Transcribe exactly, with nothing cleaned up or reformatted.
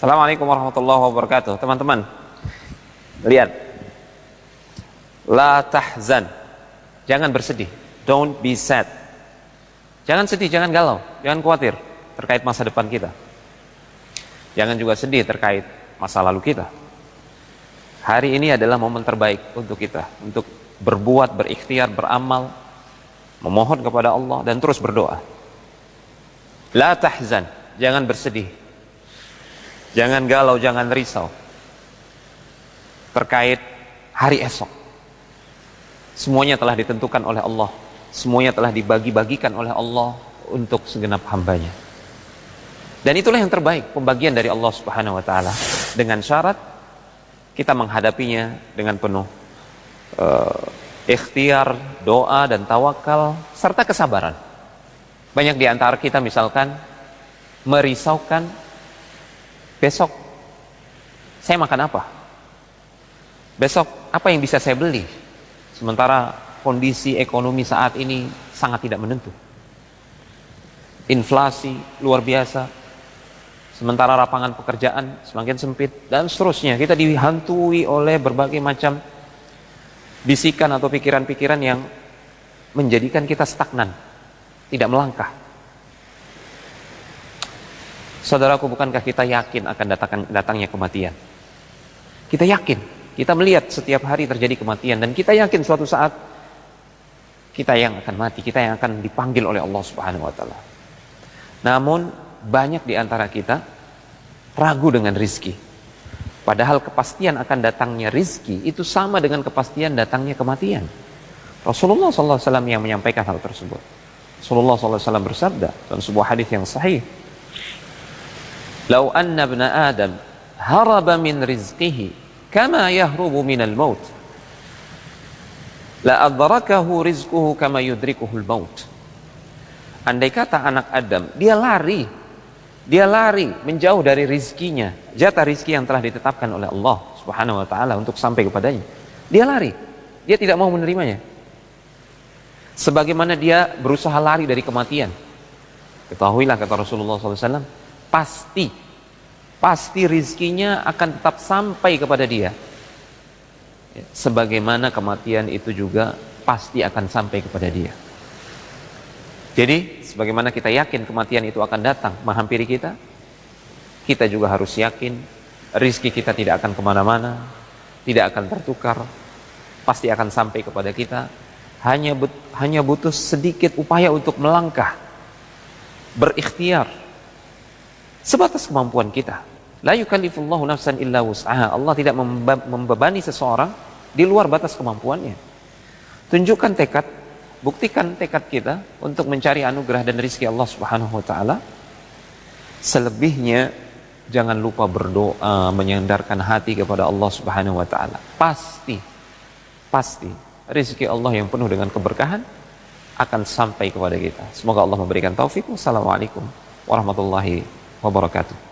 Assalamualaikum warahmatullahi wabarakatuh. Teman-teman, lihat. La tahzan. Jangan bersedih. Don't be sad. Jangan sedih, jangan galau, jangan khawatir terkait masa depan kita. Jangan juga sedih terkait masa lalu kita. Hari ini adalah momen terbaik untuk kita, untuk berbuat, berikhtiar, beramal, memohon kepada Allah dan terus berdoa. La tahzan. Jangan bersedih. Jangan galau, jangan risau terkait hari esok. Semuanya telah ditentukan oleh Allah. Semuanya telah dibagi-bagikan oleh Allah untuk segenap hambanya. Dan itulah yang terbaik, pembagian dari Allah Subhanahu wa ta'ala. Dengan syarat kita menghadapinya dengan penuh uh, ikhtiar, doa dan tawakal serta kesabaran. Banyak di antara kita misalkan merisaukan, besok saya makan apa? Besok apa yang bisa saya beli? Sementara kondisi ekonomi saat ini sangat tidak menentu. Inflasi luar biasa. Sementara lapangan pekerjaan semakin sempit dan seterusnya. Kita dihantui oleh berbagai macam bisikan atau pikiran-pikiran yang menjadikan kita stagnan, tidak melangkah. Saudaraku, bukankah kita yakin akan datang, datangnya kematian? Kita yakin, kita melihat setiap hari terjadi kematian, dan kita yakin suatu saat kita yang akan mati, kita yang akan dipanggil oleh Allah Subhanahu wa ta'ala. Namun banyak di antara kita ragu dengan rizki. Padahal kepastian akan datangnya rizki itu sama dengan kepastian datangnya kematian. Rasulullah shallallahu alaihi wasallam yang menyampaikan hal tersebut. Rasulullah shallallahu alaihi wasallam bersabda dalam sebuah hadis yang sahih, "Lau anna ibna Adam haraba min rizqihi kama yahrubu minal maut, la adrakahu rizquhu kama yudrikuhul maut." Andai kata anak Adam, dia lari, dia lari menjauh dari rizkinya, jatah rizki yang telah ditetapkan oleh Allah Subhanahu wa ta'ala untuk sampai kepadanya. Dia lari, dia tidak mau menerimanya. Sebagaimana dia berusaha lari dari kematian. Ketahuilah, kata Rasulullah shallallahu alaihi wasallam, pasti, pasti rizkinya akan tetap sampai kepada dia. Sebagaimana kematian itu juga pasti akan sampai kepada dia. Jadi, sebagaimana kita yakin kematian itu akan datang menghampiri kita, kita juga harus yakin rizki kita tidak akan kemana-mana, tidak akan tertukar, pasti akan sampai kepada kita. Hanya, but, hanya butuh sedikit upaya untuk melangkah, berikhtiar, sebatas kemampuan kita. La yukallifullahu nafsan illa wus'aha. Allah tidak membebani seseorang di luar batas kemampuannya. Tunjukkan tekad, buktikan tekad kita untuk mencari anugerah dan rizki Allah Subhanahu wa ta'ala. Selebihnya jangan lupa berdoa, menyandarkan hati kepada Allah Subhanahu wa ta'ala. Pasti, pasti rizki Allah yang penuh dengan keberkahan akan sampai kepada kita. Semoga Allah memberikan taufik. Wassalamualaikum warahmatullahi wabarakatuh.